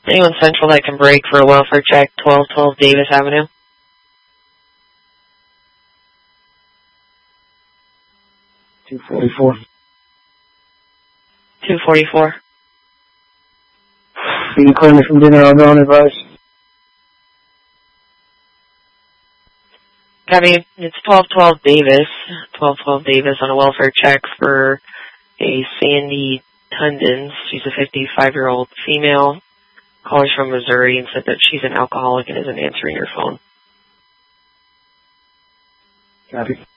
Anyone central that can break for a welfare check, 1212 Davis Avenue. $244. $244. You can clear me from dinner, I'll go on advice. Copy. It's 1212 Davis. 1212 Davis on a welfare check for a Sandy Tundens. She's a 55-year-old female. Callers from Missouri and said that she's an alcoholic and isn't answering her phone. Copy.